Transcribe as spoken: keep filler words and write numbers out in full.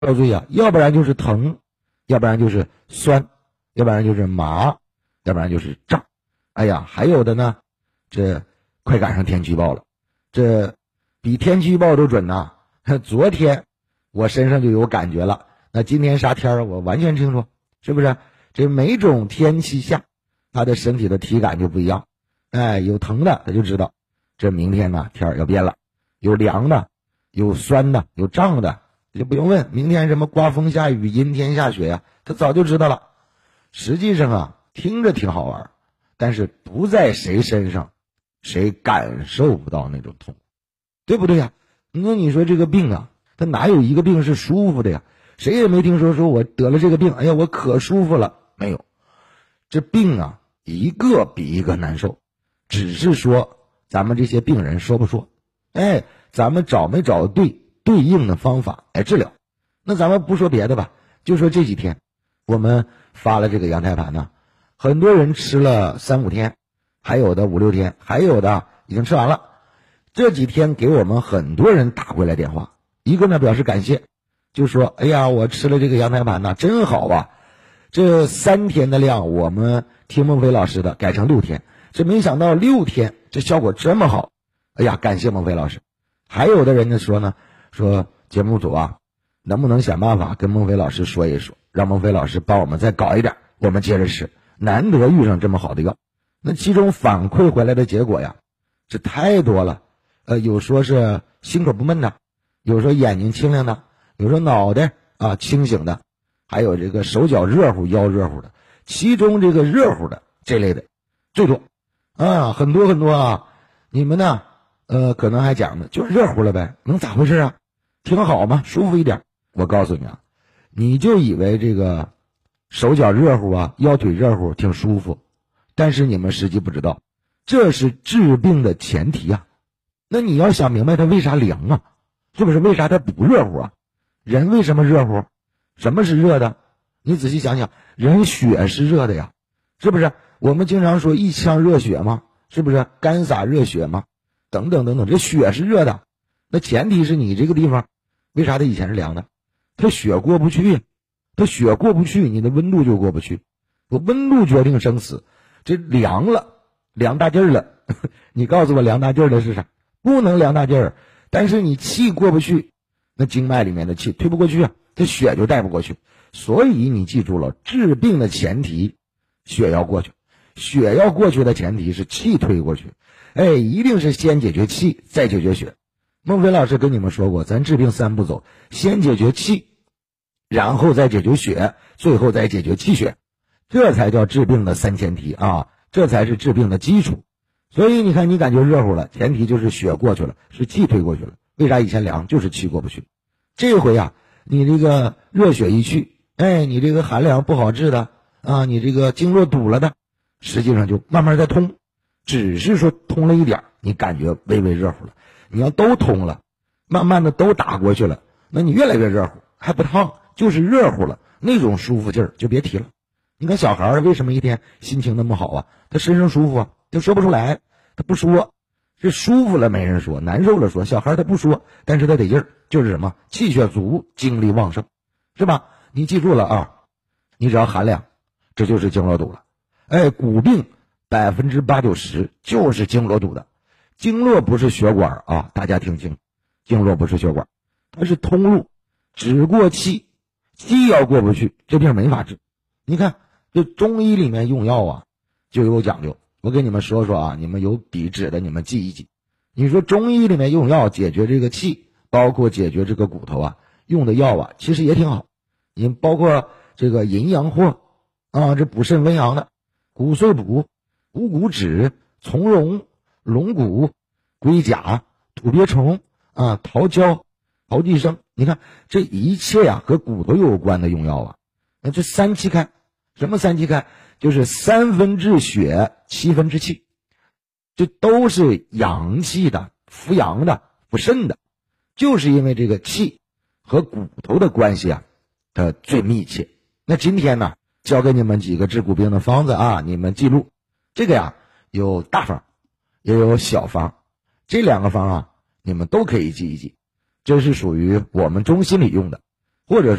要注意啊，要不然就是疼，要不然就是酸，要不然就是麻，要不然就是胀。哎呀，还有的呢，这快赶上天气预报了，这比天气预报都准呐。昨天我身上就有感觉了，那今天啥天儿我完全清楚，是不是？这每种天气下，他的身体的体感就不一样。哎，有疼的他就知道，这明天呢天儿要变了，有凉的，有酸的，有胀的，就不用问明天什么刮风下雨、阴天下雪呀、啊，他早就知道了。实际上啊，听着挺好玩，但是不在谁身上，谁感受不到那种痛，对不对呀？那你说这个病啊，他哪有一个病是舒服的呀？谁也没听说说我得了这个病，哎呀，我可舒服了，没有。这病啊，一个比一个难受，只是说咱们这些病人说不说，哎，咱们找没找对对应的方法来治疗。那咱们不说别的吧，就说这几天我们发了这个羊胎盘呢，很多人吃了三五天，还有的五六天，还有的已经吃完了。这几天给我们很多人打过来电话，一个呢表示感谢，就说哎呀，我吃了这个羊胎盘呢，真好啊，这三天的量我们听孟非老师的改成六天，这没想到六天这效果这么好，哎呀，感谢孟非老师。还有的人呢说呢，说节目组啊，能不能想办法跟孟非老师说一说，让孟非老师帮我们再搞一点，我们接着吃，难得遇上这么好的药。那其中反馈回来的结果呀，这太多了。呃，有说是心口不闷的，有说眼睛清亮的，有说脑袋啊清醒的，还有这个手脚热乎、腰热乎的，其中这个热乎的这类的最多啊，很多很多啊。你们呢，呃，可能还讲呢，就是热乎了呗，能咋回事啊？挺好嘛，舒服一点。我告诉你啊，你就以为这个手脚热乎啊，腰腿热乎挺舒服，但是你们实际不知道，这是治病的前提啊。那你要想明白它为啥凉啊，是不是？为啥它不热乎啊？人为什么热乎？什么是热的？你仔细想想，人血是热的呀，是不是？我们经常说一腔热血嘛，是不是？干洒热血嘛，等等等等，这血是热的。那前提是你这个地方为啥它以前是凉的？它血过不去，它血过不去，你的温度就过不去。我温度决定生死，这凉了，凉大劲儿了。你告诉我凉大劲儿的是啥？不能凉大劲儿，但是你气过不去，那经脉里面的气推不过去啊，这血就带不过去。所以你记住了，治病的前提，血要过去，血要过去的前提是气推过去。哎，一定是先解决气，再解决血。孟非老师跟你们说过，咱治病三步走，先解决气，然后再解决血，最后再解决气血，这才叫治病的三前提啊，这才是治病的基础。所以你看，你感觉热乎了，前提就是血过去了，是气推过去了。为啥以前凉？就是气过不去。这回啊，你这个热血一去，哎，你这个寒凉不好治的啊，你这个经络堵了的，实际上就慢慢在通，只是说通了一点，你感觉微微热乎了。你要都通了，慢慢的都打过去了，那你越来越热乎，还不烫，就是热乎了，那种舒服劲儿就别提了。你看小孩为什么一天心情那么好啊？他身上舒服啊，他说不出来，他不说，是舒服了没人说，难受了说。小孩他不说，但是他得劲儿，就是什么气血足，精力旺盛，是吧？你记住了啊，你只要寒凉，这就是经络堵了。哎，骨病百分之八九十就是经络堵的。经络不是血管啊，大家听清，经络不是血管，它是通路，只过气，气要过不去，这病没法治。你看这中医里面用药啊就有讲究，我给你们说说啊，你们有笔纸的你们记一记。你说中医里面用药解决这个气，包括解决这个骨头啊，用的药啊其实也挺好。你包括这个淫阳藿啊，这补肾温阳的，骨碎补、五谷脂、从容、龙骨、龟甲、土鳖虫啊、桃胶、桃寄生，你看这一切呀、啊、和骨头有关的用药啊，那这三七开，什么三七开？就是三分治血，七分治气，这都是阳气的，扶阳的，补肾的，就是因为这个气和骨头的关系啊，它最密切。那今天呢，教给你们几个治骨病的方子啊，你们记录。这个呀，有大方，也有小方，这两个方啊，你们都可以记一记。这是属于我们中心里用的。 或者